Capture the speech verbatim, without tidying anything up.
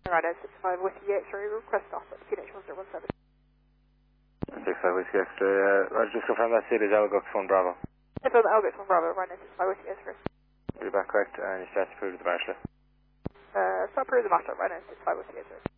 Rhino six five Whiskey X-ray, request off at Q H one zero one seven. six five Whiskey X-ray, uh, Roger, just confirm that seat is Algox one Bravo. Info the Algox one Bravo, Rhino six five Whiskey X-ray. You're back correct, and you start to prove the marshal. Uh, stop through the master, Rhino six five Whiskey X-ray.